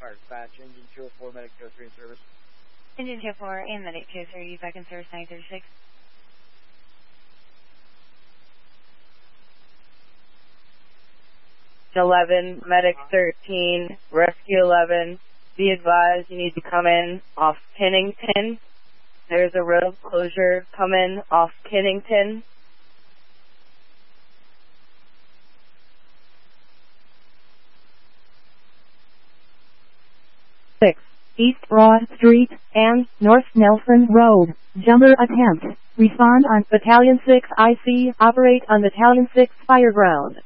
Fire dispatch, engine 204, medic 203 in service. Engine 204 and medic 203, back in service 936. 11, medic 13, rescue 11. Be advised you need to come in off Kennington. There's a road closure. Come in off Kennington. 6, East Broad Street and North Nelson Road. Jumper attempt. Respond on Battalion 6 IC. Operate on Battalion 6 Fireground.